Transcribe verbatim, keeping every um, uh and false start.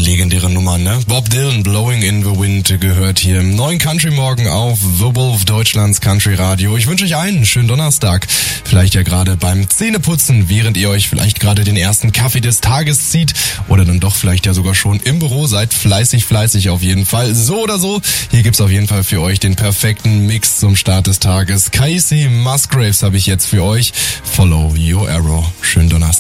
legendäre Nummer, ne? Bob Dylan, Blowing in the Wind, gehört hier im neuen Country Morgen auf The Wolf, Deutschlands Country Radio. Ich wünsche euch allen einen schönen Donnerstag. Vielleicht ja gerade beim Zähneputzen, während ihr euch vielleicht gerade den ersten Kaffee des Tages zieht oder dann doch vielleicht ja sogar schon im Büro seid. Fleißig, fleißig auf jeden Fall. So oder so, hier gibt's auf jeden Fall für euch den perfekten Mix zum Start des Tages. Casey Musgraves habe ich jetzt für euch. Follow your arrow. Schönen Donnerstag.